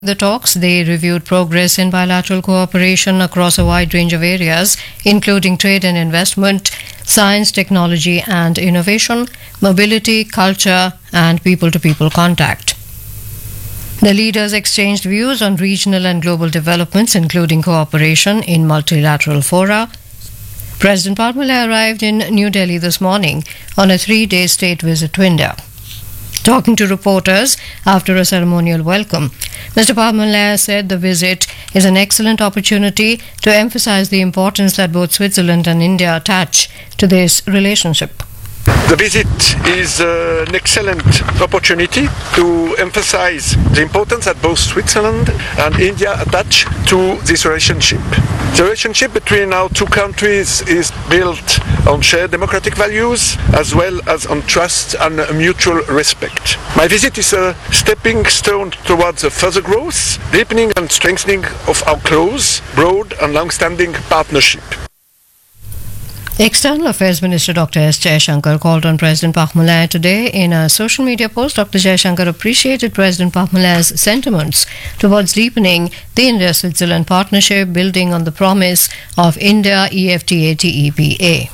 The talks, they reviewed progress in bilateral cooperation across a wide range of areas, including trade and investment, science, technology and innovation, mobility, culture, and people-to-people contact. The leaders exchanged views on regional and global developments, including cooperation in multilateral fora. President Parmula arrived in New Delhi this morning on a 3-day state visit to India. Talking to reporters after a ceremonial welcome, Mr. Parmala said the visit is an excellent opportunity to emphasize the importance that both Switzerland and India attach to this relationship. The visit is an excellent opportunity to emphasize the importance that both Switzerland and India attach to this relationship. The relationship between our two countries is built on shared democratic values as well as on trust and mutual respect. My visit is a stepping stone towards a further growth, deepening and strengthening of our close, broad and long-standing partnership. External Affairs Minister Dr. S. Jaishankar called on President Parmula today. In a social media post, Dr. Jaishankar appreciated President Parmula's sentiments towards deepening the India-Switzerland partnership, building on the promise of India-EFTA-TEPA.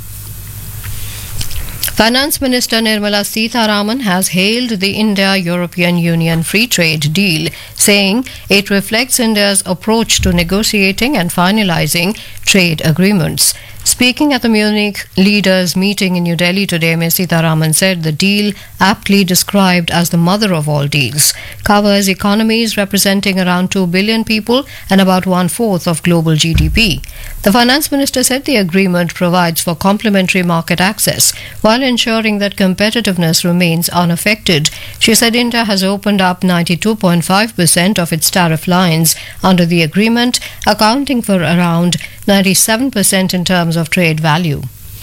Finance Minister Nirmala Sitharaman has hailed the India-European Union Free Trade Deal, saying it reflects India's approach to negotiating and finalizing trade agreements. Speaking at the Munich leaders' meeting in New Delhi today, Ms. Sitharaman said the deal, aptly described as the mother of all deals, covers economies representing around 2 billion people and about 1/4 of global GDP. The finance minister said the agreement provides for complementary market access while ensuring that competitiveness remains unaffected. She said India has opened up 92.5% of its tariff lines under the agreement, accounting for around 97% in terms of trade value.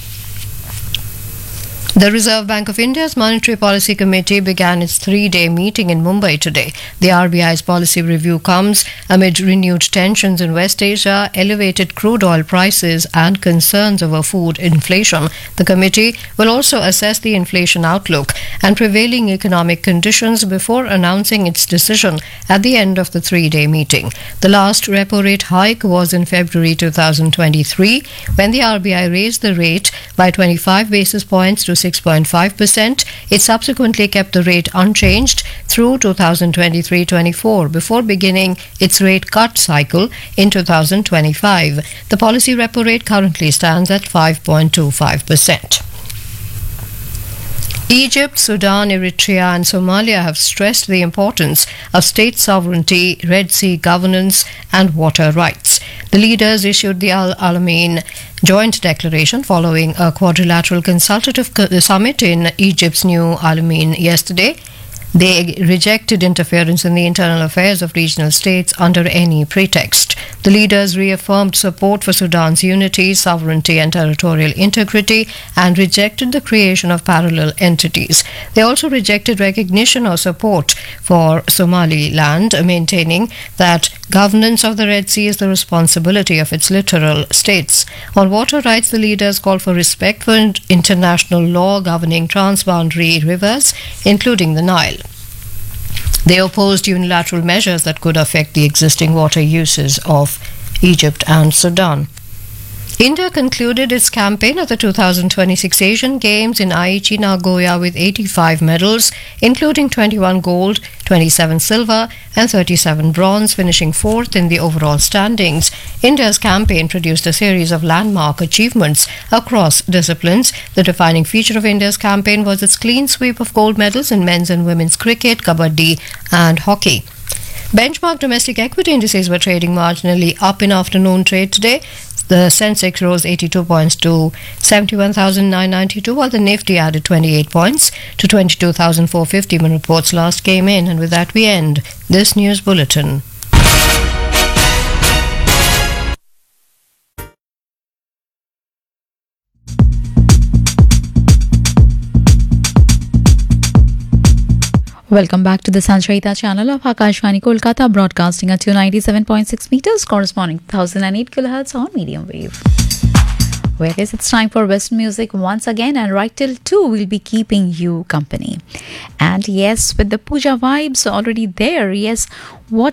The Reserve Bank of India's Monetary Policy Committee began its 3-day meeting in Mumbai today. The RBI's policy review comes amid renewed tensions in West Asia, elevated crude oil prices and concerns over food inflation. The committee will also assess the inflation outlook and prevailing economic conditions before announcing its decision at the end of the 3-day meeting. The last repo rate hike was in February 2023 when the RBI raised the rate by 25 basis points to 6.5%. It subsequently kept the rate unchanged through 2023-24 before beginning its rate cut cycle in 2025. The policy repo rate currently stands at 5.25%. Egypt, Sudan, Eritrea and Somalia have stressed the importance of state sovereignty, Red Sea governance and water rights. The leaders issued the Al Alamein joint declaration following a quadrilateral consultative summit in Egypt's New Alamein yesterday. They rejected interference in the internal affairs of regional states under any pretext. The leaders reaffirmed support for Sudan's unity, sovereignty and territorial integrity and rejected the creation of parallel entities. They also rejected recognition or support for Somaliland, maintaining that governance of the Red Sea is the responsibility of its littoral states. On water rights, the leaders called for respect for international law governing transboundary rivers, including the Nile. They opposed unilateral measures that could affect the existing water uses of Egypt and Sudan. India concluded its campaign at the 2026 Asian Games in Aichi, Nagoya with 85 medals, including 21 gold, 27 silver and 37 bronze, finishing 4th in the overall standings. India's campaign produced a series of landmark achievements across disciplines. The defining feature of India's campaign was its clean sweep of gold medals in men's and women's cricket, kabaddi and hockey. Benchmark domestic equity indices were trading marginally up in afternoon trade today. The Sensex rose 82 points to 71,992, while the Nifty added 28 points to 22,450 when reports last came in. And with that, we end this news bulletin. Welcome back to the Sanchayita channel of Akashvani Kolkata, broadcasting at 297.6 meters, corresponding to 1008 kilohertz on medium wave. Well, guys, it's time for Western music once again, and right till 2 we'll be keeping you company. And yes, with the puja vibes already there, yes, what